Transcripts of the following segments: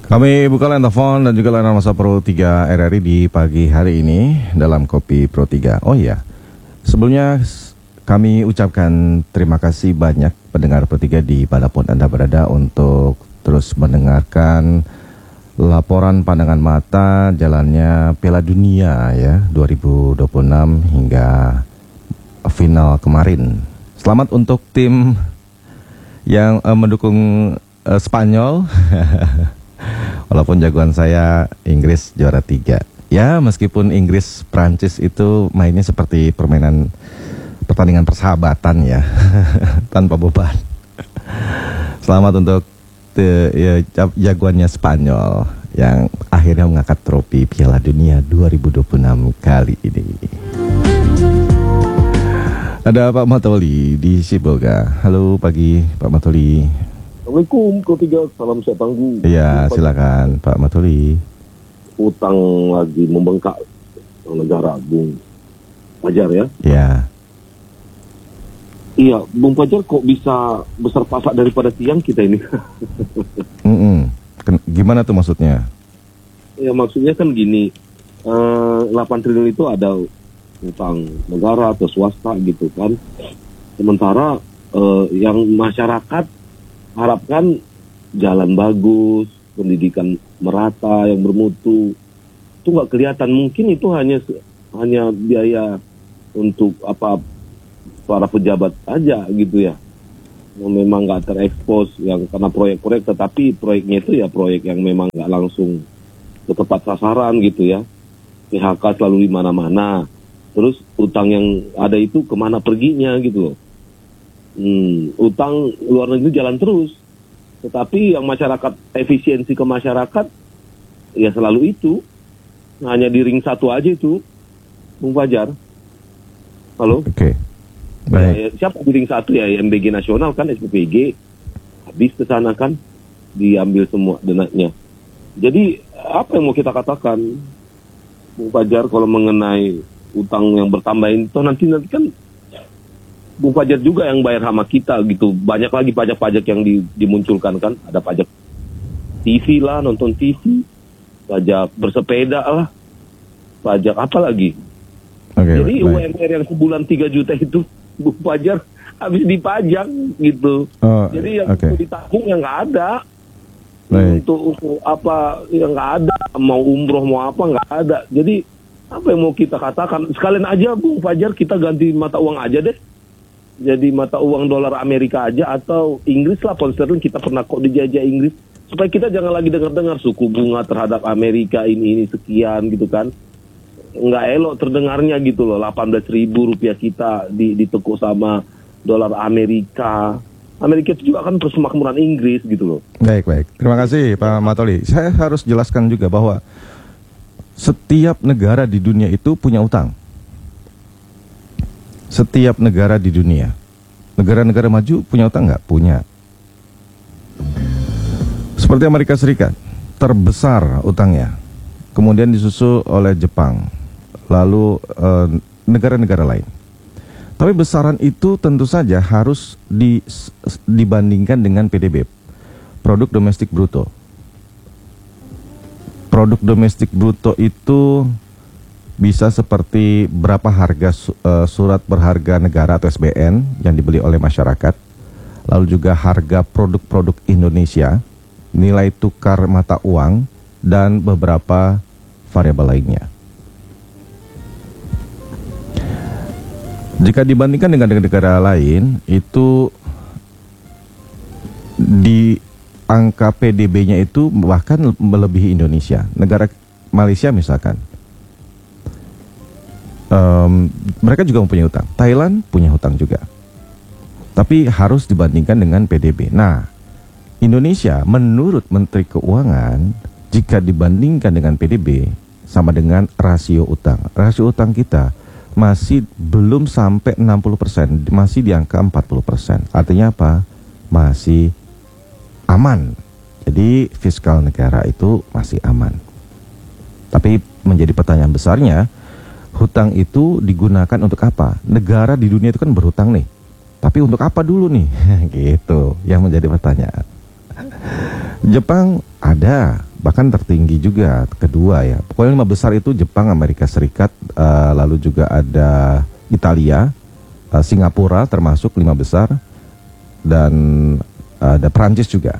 Kami buka line telepon dan juga layanan masa Pro 3 RRI di pagi hari ini dalam Kopi Pro 3. Oh iya, sebelumnya kami ucapkan terima kasih banyak pendengar Pro 3 di manapun Anda berada untuk terus mendengarkan laporan pandangan mata jalannya Piala Dunia ya 2026 hingga final kemarin. Selamat untuk tim yang mendukung Spanyol. Walaupun jagoan saya Inggris juara 3. Ya, meskipun Inggris Prancis itu mainnya seperti pertandingan persahabatan ya, tanpa beban. Selamat untuk jagoannya Spanyol yang akhirnya mengangkat trofi Piala Dunia 2026 kali ini. Ada Pak Matoli di Sibolga. Halo pagi Pak Matoli. Assalamualaikum, ketiga salam sehat tangguh. Iya, silakan Pak Matoli. Utang lagi membengkak negara, Bung Fajar ya? Iya. Iya, Bung Fajar kok bisa besar pasak daripada tiang kita ini? Gimana tuh maksudnya? Ya maksudnya kan gini, 8 triliun itu ada utang negara atau swasta gitu kan. Sementara yang masyarakat harapkan jalan bagus, pendidikan merata yang bermutu, itu nggak kelihatan. Mungkin itu hanya biaya untuk para pejabat aja gitu ya, yang memang nggak terekspos yang karena proyek-proyek, tetapi proyeknya itu ya proyek yang memang nggak langsung ke tepat sasaran gitu ya. PHK selalu di mana-mana, terus utang yang ada itu kemana perginya gitu loh. Utang luar negeri jalan terus, tetapi yang masyarakat, efisiensi ke masyarakat ya selalu itu hanya di ring satu aja itu, Bung Fajar. Halo. Oke. Baik. Ya, siapa di ring satu ya? MBG Nasional kan, SPPG habis ke sana kan, diambil semua denanya. Jadi apa yang mau kita katakan, Bung Fajar, kalau mengenai utang yang bertambah itu nanti kan Bung Fajar juga yang bayar sama kita gitu. Banyak lagi pajak-pajak yang dimunculkan kan. Ada pajak TV lah, nonton TV, pajak bersepeda lah, pajak apa lagi. Jadi UMR yang sebulan 3 juta itu Bung Fajar habis dipajak gitu. Jadi yang untuk ditabung yang nggak ada. Untuk apa yang nggak ada, mau umroh mau apa nggak ada. Jadi apa yang mau kita katakan? Sekalian aja Bung Fajar kita ganti mata uang aja deh. Jadi mata uang dolar Amerika aja atau Inggris lah, pound sterling. Kita pernah kok dijajah Inggris, supaya kita jangan lagi dengar-dengar suku bunga terhadap Amerika ini sekian gitu kan. Nggak elok terdengarnya gitu loh. 18.000 rupiah kita ditekuk sama dolar Amerika. Amerika itu juga kan persemakmuran Inggris gitu loh. Baik. Terima kasih Pak Matoli. Saya harus jelaskan juga bahwa setiap negara di dunia itu punya utang. Setiap negara di dunia. Negara-negara maju punya utang nggak? Punya. Seperti Amerika Serikat, terbesar utangnya. Kemudian disusul oleh Jepang. Lalu negara-negara lain. Tapi besaran itu tentu saja harus dibandingkan dengan PDB, Produk Domestik Bruto. Produk Domestik Bruto itu bisa seperti berapa harga surat berharga negara atau SBN yang dibeli oleh masyarakat, lalu juga harga produk-produk Indonesia, nilai tukar mata uang, dan beberapa variabel lainnya. Jika dibandingkan dengan negara lain, itu di angka PDB-nya itu bahkan melebihi Indonesia. Negara Malaysia misalkan, mereka juga mempunyai hutang. Thailand punya hutang juga, tapi harus dibandingkan dengan PDB. Nah, Indonesia menurut Menteri Keuangan, jika dibandingkan dengan PDB sama dengan rasio utang. Rasio utang kita masih belum sampai 60%, masih di angka 40%. Artinya apa? Masih aman. Jadi fiskal negara itu masih aman. Tapi menjadi pertanyaan besarnya, hutang itu digunakan untuk apa? Negara di dunia itu kan berhutang nih. Tapi untuk apa dulu nih? Gitu yang menjadi pertanyaan. Jepang ada bahkan tertinggi juga, kedua ya. Pokoknya 5 besar itu Jepang, Amerika Serikat, lalu juga ada Italia, Singapura termasuk 5 besar, dan ada Perancis juga.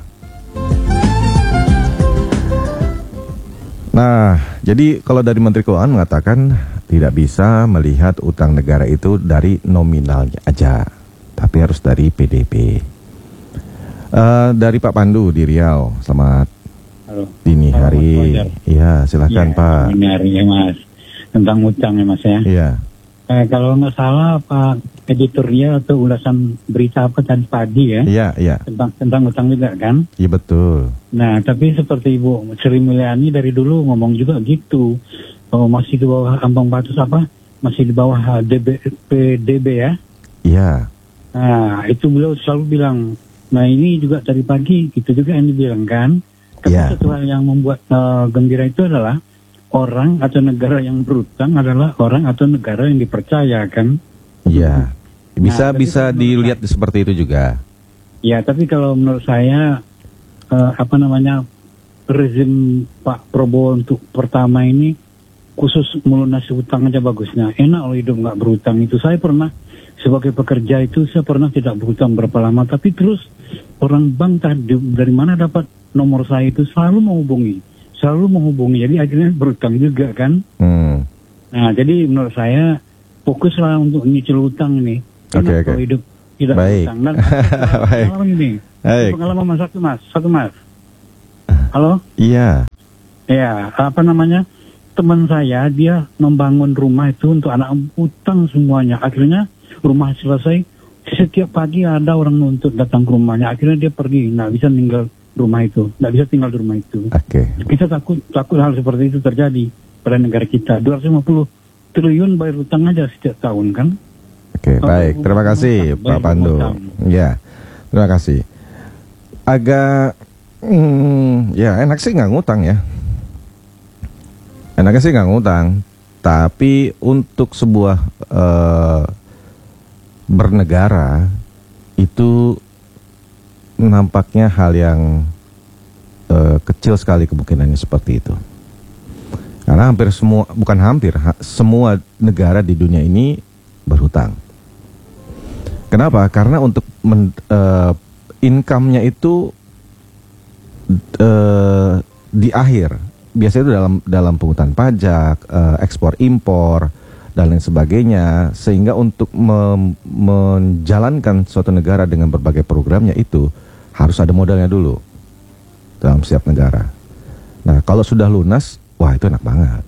Nah, jadi kalau dari Menteri Keuangan mengatakan tidak bisa melihat utang negara itu dari nominalnya aja, tapi harus dari PDB. Dari Pak Pandu di Riau, selamat Halo. dini hari. Iya, silakan Ya, Pak. dini hari ya Mas. Tentang utang ya Mas ya. Iya, Kalau nggak salah Pak editorial atau ulasan berita apa tadi pagi ya. iya, Tentang utang juga kan. iya betul. Nah tapi seperti Ibu Sri Mulyani dari dulu ngomong juga gitu. Oh, masih di bawah ambang batas apa? Masih di bawah PDB ya. Iya, Nah itu beliau selalu bilang. Nah ini juga tadi pagi itu juga yang dibilang kan. Tapi Ya. satu hal yang membuat gembira itu adalah orang atau negara yang berutang adalah orang atau negara yang dipercaya kan. iya. Bisa Nah, bisa tapi dilihat seperti itu juga. Ya tapi kalau menurut saya rezim Pak Prabowo untuk pertama ini khusus melunasi hutang aja bagusnya. Enak loh hidup nggak berhutang itu. Saya pernah sebagai pekerja itu saya pernah tidak berhutang berapa lama, tapi terus orang bank dari mana dapat nomor saya itu selalu menghubungi. Jadi akhirnya berhutang juga kan. Nah jadi menurut saya fokuslah untuk nyicil hutang ini. Enak kalau hidup tidak Baik. berhutang. Dan Baik. pengalaman ini. Baik. Pengalaman satu mas. Halo? Iya, Ya, teman saya dia membangun rumah itu untuk anak, utang semuanya. Akhirnya rumah selesai, setiap pagi ada orang nuntut datang ke rumahnya. Akhirnya dia pergi, nggak bisa tinggal di rumah itu. oke. Kita takut hal seperti itu terjadi pada negara kita. 250 triliun bayar utang aja setiap tahun kan. Oke, baik. Terima kasih Pak Pandu. Ya, terima kasih. Agak, ya enak sih nggak ngutang ya. Enaknya sih nggak ngutang, tapi untuk sebuah bernegara itu nampaknya hal yang kecil sekali kemungkinannya seperti itu. Karena hampir semua, bukan hampir, semua negara di dunia ini berhutang. Kenapa? Karena untuk income-nya itu di akhir, biasanya itu dalam pungutan pajak, ekspor impor dan lain sebagainya, sehingga untuk menjalankan suatu negara dengan berbagai programnya itu harus ada modalnya dulu dalam setiap negara. Nah, kalau sudah lunas, wah itu enak banget.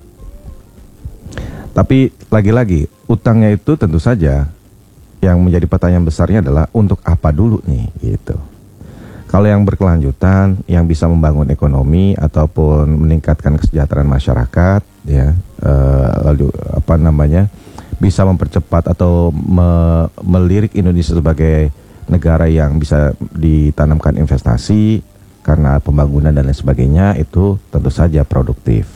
Tapi lagi-lagi utangnya itu tentu saja yang menjadi pertanyaan besarnya adalah untuk apa dulu nih gitu. Kalau yang berkelanjutan, yang bisa membangun ekonomi ataupun meningkatkan kesejahteraan masyarakat, ya, lalu bisa mempercepat atau melirik Indonesia sebagai negara yang bisa ditanamkan investasi karena pembangunan dan lain sebagainya, itu tentu saja produktif.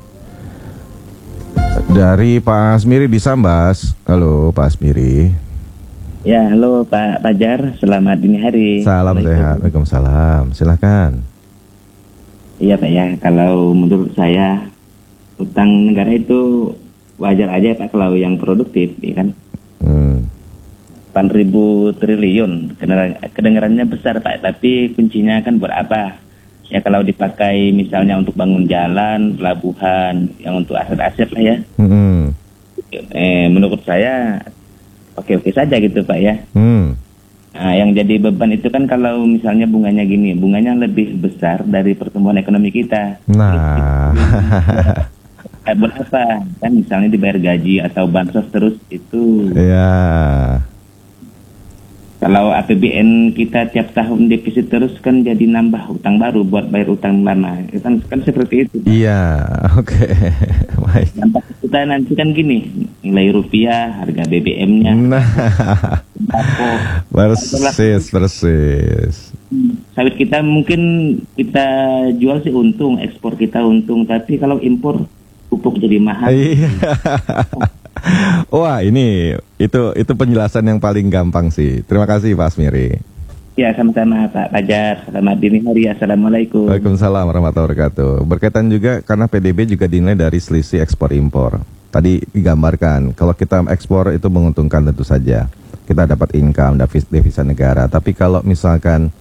Dari Pak Asmiri di Sambas, halo Pak Asmiri. Ya, halo Pak Fajar, selamat dini hari. Salam sehat, waalaikumsalam. Silakan. Iya Pak ya, kalau menurut saya utang negara itu wajar aja Pak kalau yang produktif, ya kan? 8.000 triliun, kedengarannya besar Pak, tapi kuncinya kan buat apa? Ya kalau dipakai misalnya untuk bangun jalan, pelabuhan, yang untuk aset-aset lah ya. Menurut saya oke-oke saja gitu Pak ya. Nah, yang jadi beban itu kan kalau misalnya bunganya gini, bunganya lebih besar dari pertumbuhan ekonomi kita. Nah, buat apa? Kan misalnya dibayar gaji atau bansos terus itu. ya. Kalau APBN kita tiap tahun defisit terus kan jadi nambah utang baru buat bayar utang lama. Kan seperti itu. Iya, oke. Baik. Dampak kita nanti kan gini, nilai rupiah, harga BBM-nya. Nah, persis. Sawit kita mungkin kita jual sih untung, ekspor kita untung, tapi kalau impor pupuk jadi mahal. Iya. Wah, itu penjelasan yang paling gampang sih. Terima kasih Pak Asmiri. Ya, sama-sama Pak Fajar. Selamat dini hari. Assalamualaikum. Waalaikumsalam warahmatullahi wabarakatuh. Berkaitan juga karena PDB juga dinilai dari selisih ekspor impor. Tadi digambarkan kalau kita ekspor itu menguntungkan tentu saja. Kita dapat income, devisa negara. Tapi kalau misalkan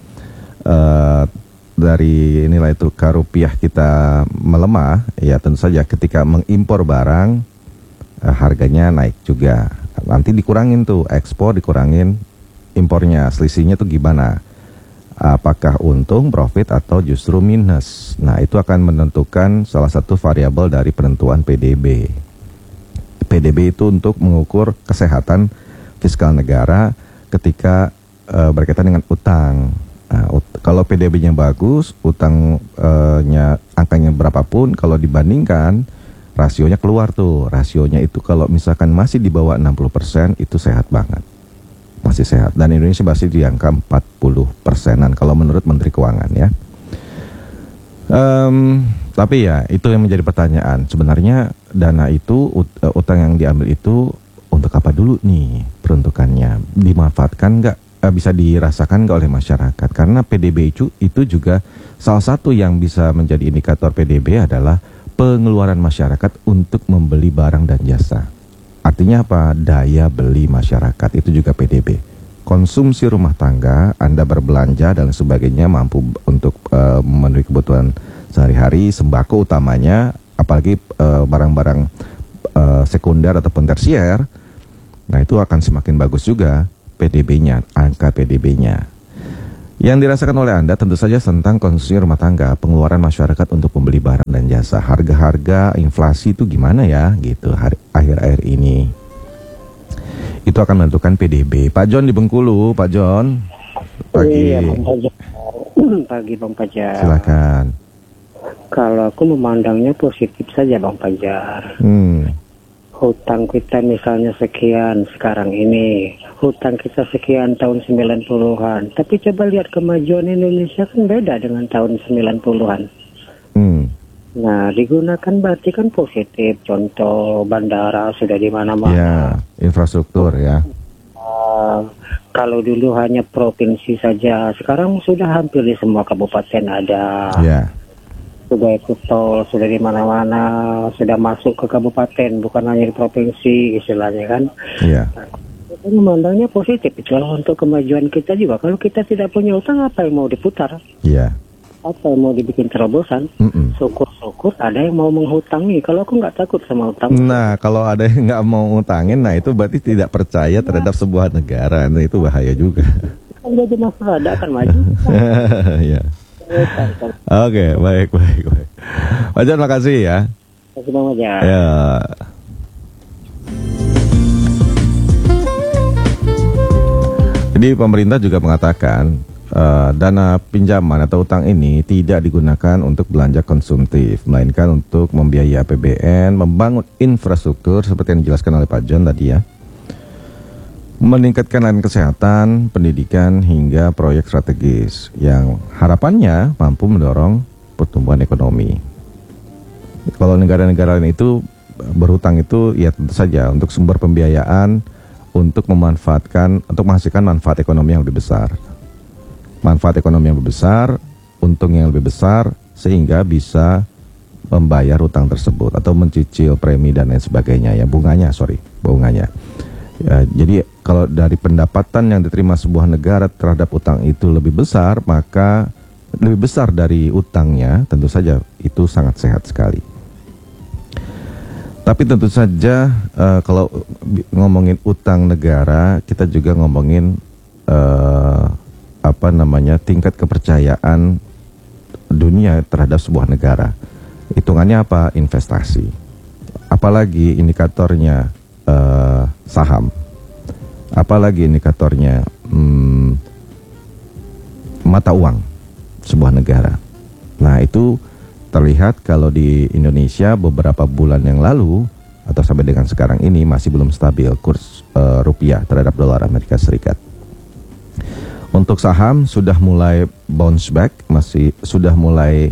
dari nilai tukar rupiah kita melemah, ya tentu saja ketika mengimpor barang harganya naik juga. Nanti dikurangin tuh ekspor, dikurangin impornya, selisihnya tuh gimana? Apakah untung, profit, atau justru minus? Nah, itu akan menentukan salah satu variabel dari penentuan PDB. PDB itu untuk mengukur kesehatan fiskal negara ketika berkaitan dengan utang. Nah, kalau PDB-nya bagus, utangnya angkanya berapapun, kalau dibandingkan rasionya keluar tuh. Rasionya itu kalau misalkan masih di bawah 60% itu sehat banget. Masih sehat. Dan Indonesia masih di angka 40%-an kalau menurut Menteri Keuangan ya. Tapi ya itu yang menjadi pertanyaan. Sebenarnya dana itu, utang yang diambil itu untuk apa dulu nih peruntukannya? Dimanfaatkan nggak? Bisa dirasakan nggak oleh masyarakat? Karena PDB itu juga salah satu yang bisa menjadi indikator PDB adalah pengeluaran masyarakat untuk membeli barang dan jasa. Artinya apa? Daya beli masyarakat itu juga PDB. Konsumsi rumah tangga, Anda berbelanja dan sebagainya mampu untuk memenuhi kebutuhan sehari-hari, sembako utamanya, apalagi barang-barang sekunder ataupun tersier. Nah, itu akan semakin bagus juga PDB-nya, angka PDB-nya. Yang dirasakan oleh Anda tentu saja tentang konsumsi rumah tangga, pengeluaran masyarakat untuk membeli barang dan jasa, harga-harga, inflasi itu gimana ya gitu akhir-akhir ini. Itu akan menentukan PDB. Pak John di Bengkulu, Pak John. Pagi. Iya, Bang Fajar. Pagi Bang Fajar. Silakan. Kalau aku memandangnya positif saja Bang Fajar. Hutang kita misalnya sekian sekarang ini, hutang kita sekian tahun 90-an. Tapi coba lihat kemajuan Indonesia kan beda dengan tahun 90-an. Nah, digunakan berarti kan positif. Contoh bandara sudah di mana-mana. Ya, infrastruktur ya. Kalau dulu hanya provinsi saja, sekarang sudah hampir di semua kabupaten ada. Ya. Sudah ikut tol, sudah di mana-mana, sudah masuk ke kabupaten, bukan hanya di provinsi, istilahnya kan. Iya. Kita memandangnya positif, itu untuk kemajuan kita juga. Kalau kita tidak punya utang, apa yang mau diputar? Iya. Apa yang mau dibikin terobosan? Syukur-syukur ada yang mau menghutangi. Kalau aku nggak takut sama utang. Nah, kalau ada yang nggak mau ngutangin, nah itu berarti tidak percaya terhadap sebuah negara. Nah, itu bahaya juga. Kan jadi masalah, ada akan maju. Iya. Oke, baik. Pak John, makasih ya. Terima kasih Bang Fajar. Ya. Jadi pemerintah juga mengatakan dana pinjaman atau utang ini tidak digunakan untuk belanja konsumtif, melainkan untuk membiayai APBN, membangun infrastruktur seperti yang dijelaskan oleh Pak John tadi ya, meningkatkan layanan kesehatan, pendidikan, hingga proyek strategis yang harapannya mampu mendorong pertumbuhan ekonomi. Kalau negara-negara lain itu berhutang itu ya tentu saja untuk sumber pembiayaan, untuk menghasilkan manfaat ekonomi yang lebih besar. Manfaat ekonomi yang lebih besar, untung yang lebih besar, sehingga bisa membayar hutang tersebut atau mencicil premi dan lain sebagainya ya, bunganya. Ya, jadi kalau dari pendapatan yang diterima sebuah negara terhadap utang itu lebih besar, maka lebih besar dari utangnya, tentu saja itu sangat sehat sekali. Tapi tentu saja kalau ngomongin utang negara, kita juga ngomongin tingkat kepercayaan dunia terhadap sebuah negara. Hitungannya apa? Investasi. Apalagi indikatornya saham. Apalagi indikatornya mata uang sebuah negara. Nah, itu terlihat kalau di Indonesia beberapa bulan yang lalu atau sampai dengan sekarang ini masih belum stabil kurs rupiah terhadap dolar Amerika Serikat. Untuk saham sudah mulai bounce back, sudah mulai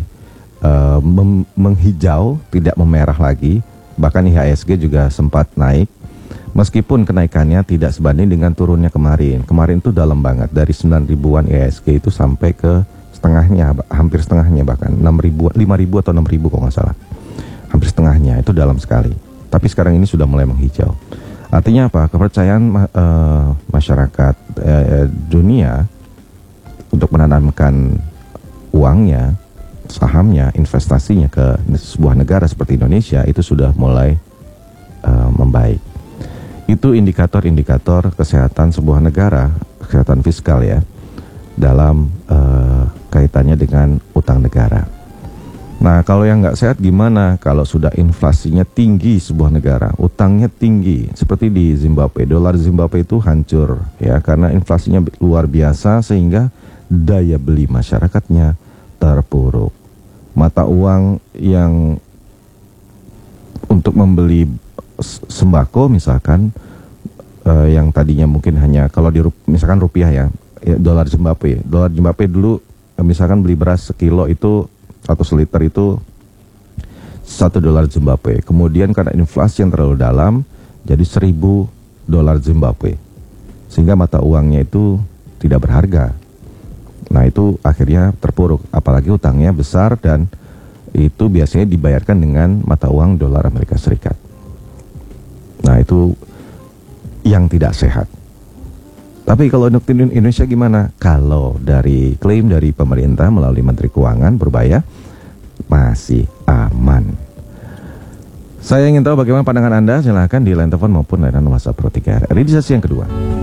menghijau, tidak memerah lagi. Bahkan IHSG juga sempat naik Meskipun kenaikannya tidak sebanding dengan turunnya kemarin. Kemarin itu dalam banget, dari 9 ribuan IHSG itu sampai ke setengahnya, hampir setengahnya, bahkan 6 ribu, 5 ribu atau 6 ribu kalau nggak salah. Hampir setengahnya, itu dalam sekali. Tapi sekarang ini sudah mulai menghijau. Artinya apa? Kepercayaan masyarakat dunia untuk menanamkan uangnya, sahamnya, investasinya ke sebuah negara seperti Indonesia itu sudah mulai membaik. Itu indikator-indikator kesehatan sebuah negara, kesehatan fiskal ya, dalam kaitannya dengan utang negara. Nah, kalau yang nggak sehat gimana? Kalau sudah inflasinya tinggi sebuah negara, utangnya tinggi, seperti di Zimbabwe, dolar Zimbabwe itu hancur ya, karena inflasinya luar biasa sehingga daya beli masyarakatnya terpuruk. Mata uang yang untuk membeli sembako misalkan yang tadinya mungkin hanya kalau misalkan rupiah ya, dolar Zimbabwe dulu misalkan beli beras sekilo itu atau seliter itu $1 Zimbabwe. Kemudian karena inflasi yang terlalu dalam jadi $1.000 Zimbabwe, sehingga mata uangnya itu tidak berharga. Nah itu akhirnya terpuruk, apalagi utangnya besar dan itu biasanya dibayarkan dengan mata uang dolar Amerika Serikat. Nah itu yang tidak sehat. Tapi kalau untuk Indonesia gimana? Kalau dari klaim dari pemerintah melalui Menteri Keuangan Purbaya masih aman. Saya ingin tahu bagaimana pandangan Anda, silahkan di line telepon maupun layanan WhatsApp Pro 3 RRI di sesi yang kedua.